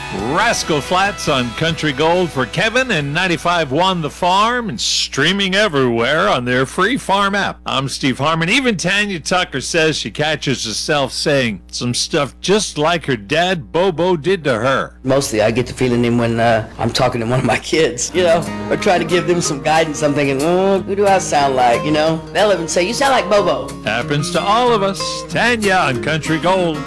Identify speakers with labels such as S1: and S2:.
S1: Rascal Flats on Country Gold for Kevin and 95.1 The Farm and streaming everywhere on their free farm app. I'm Steve Harmon. Even Tanya Tucker says she catches herself saying some stuff just like her dad Bobo did to her.
S2: Mostly I get the feeling in when I'm talking to one of my kids, or try to give them some guidance. I'm thinking, who do I sound like, They'll even say, you sound like Bobo.
S1: Happens to all of us. Tanya on Country Gold.